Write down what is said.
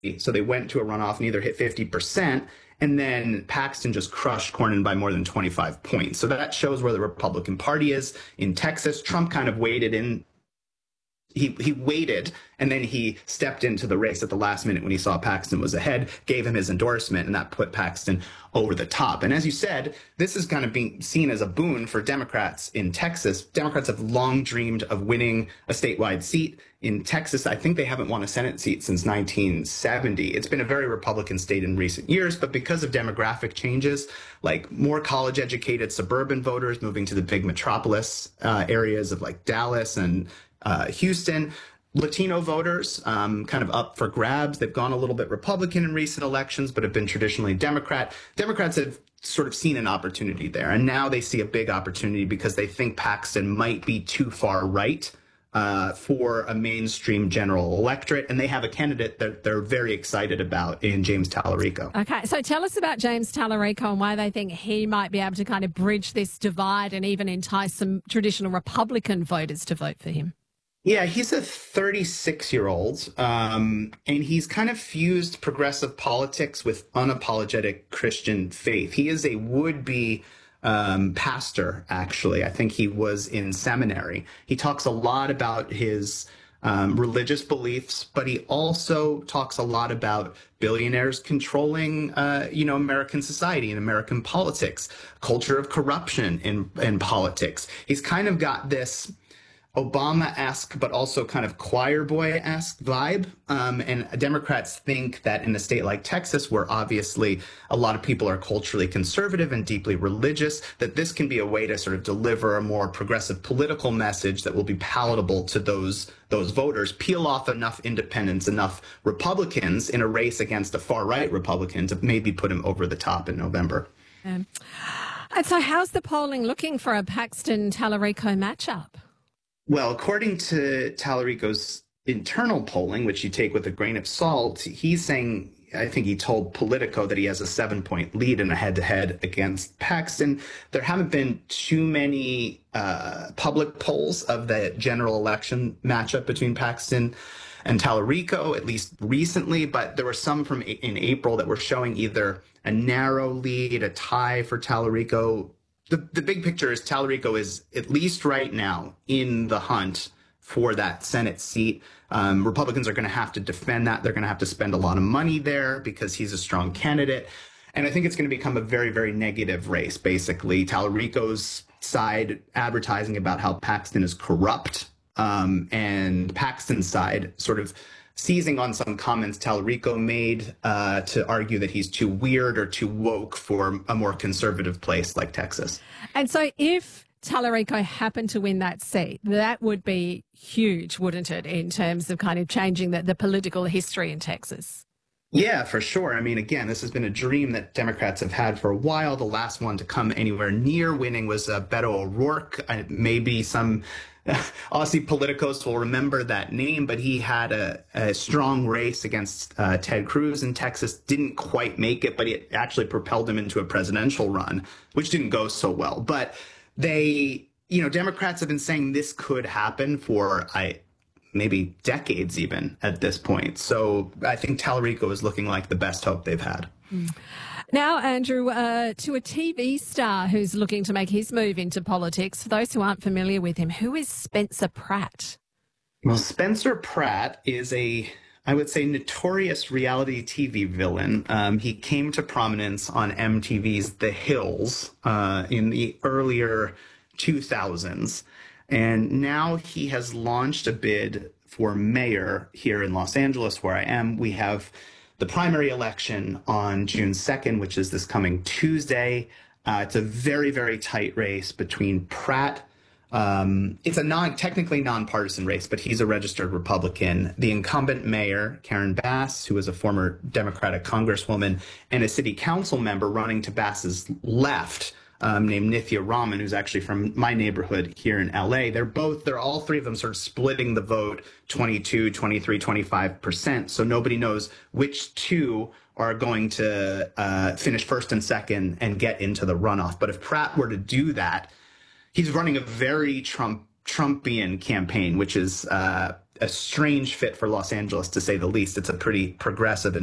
So they went to a runoff, neither hit 50%. And then Paxton just crushed Cornyn by more than 25 points. So that shows where the Republican Party is. In Texas, Trump kind of waited in. He waited, and then he stepped into the race at the last minute when he saw Paxton was ahead, gave him his endorsement, and that put Paxton over the top. And as you said, this is kind of being seen as a boon for Democrats in Texas. Democrats have long dreamed of winning a statewide seat. In Texas, I think they haven't won a Senate seat since 1970. It's been a very Republican state in recent years, but because of demographic changes, like more college-educated suburban voters moving to the big metropolis areas of like Dallas and Houston, Latino voters kind of up for grabs. They've gone a little bit Republican in recent elections, but have been traditionally Democrat. Democrats have sort of seen an opportunity there, and now they see a big opportunity because they think Paxton might be too far right for a mainstream general electorate, and they have a candidate that they're very excited about in James Tallarico. Okay, so tell us about James Tallarico and why they think he might be able to kind of bridge this divide and even entice some traditional Republican voters to vote for him. Yeah, he's a 36-year-old, and he's kind of fused progressive politics with unapologetic Christian faith. He is a would-be pastor, actually. I think he was in seminary. He talks a lot about his religious beliefs, but he also talks a lot about billionaires controlling, American society and American politics, culture of corruption in politics. He's kind of got this Obama-esque, but also kind of choir boy-esque vibe. And Democrats think that in a state like Texas, where obviously a lot of people are culturally conservative and deeply religious, that this can be a way to sort of deliver a more progressive political message that will be palatable to those voters, peel off enough independents, enough Republicans in a race against a far-right Republican to maybe put him over the top in November. And so how's the polling looking for a Paxton-Tallarico matchup? Well, according to Tallarico's internal polling, which you take with a grain of salt, he's saying, I think he told Politico that he has a 7-point lead in a head-to-head against Paxton. There haven't been too many public polls of the general election matchup between Paxton and Tallarico, at least recently, but there were some from in April that were showing either a narrow lead, a tie for Tallarico. The big picture is Tallarico is, at least right now, in the hunt for that Senate seat. Republicans are going to have to defend that. They're going to have to spend a lot of money there because he's a strong candidate. And I think it's going to become a very, very negative race, basically. Tallarico's side advertising about how Paxton is corrupt, and Paxton's side sort of seizing on some comments Tallarico made to argue that he's too weird or too woke for a more conservative place like Texas. And so if Tallarico happened to win that seat, that would be huge, wouldn't it, in terms of kind of changing the political history in Texas? Yeah, for sure. I mean, again, this has been a dream that Democrats have had for a while. The last one to come anywhere near winning was Beto O'Rourke. Maybe some Aussie politicos will remember that name, but he had a strong race against Ted Cruz in Texas, didn't quite make it, but it actually propelled him into a presidential run, which didn't go so well. But Democrats have been saying this could happen for maybe decades even at this point. So I think Tallarico is looking like the best hope they've had. Now, Andrew, to a TV star who's looking to make his move into politics. For those who aren't familiar with him, who is Spencer Pratt? Well, Spencer Pratt is I would say, notorious reality TV villain. He came to prominence on MTV's The Hills in the earlier 2000s. And now he has launched a bid for mayor here in Los Angeles, where I am. We have the primary election on June 2nd, which is this coming Tuesday. It's a very, very tight race between Pratt. It's a technically nonpartisan race, but he's a registered Republican. The incumbent mayor, Karen Bass, who is a former Democratic congresswoman, and a city council member running to Bass's left, named Nithya Raman, who's actually from my neighborhood here in LA. They're all three of them sort of splitting the vote 22, 23, 25%. So nobody knows which two are going to finish first and second and get into the runoff. But if Pratt were to do that, he's running a very Trump Trumpian campaign, which is a strange fit for Los Angeles, to say the least. It's a pretty progressive and